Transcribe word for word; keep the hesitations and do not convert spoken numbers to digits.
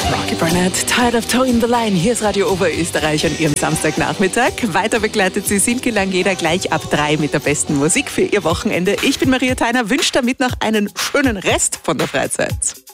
Rocky Burnett, Tired of Toeing the Line. Hier ist Radio Oberösterreich an Ihrem Samstagnachmittag. Weiter begleitet Sie Silke Langeder gleich ab drei mit der besten Musik für Ihr Wochenende. Ich bin Maria Theiner, wünsche damit noch einen schönen Rest von der Freizeit.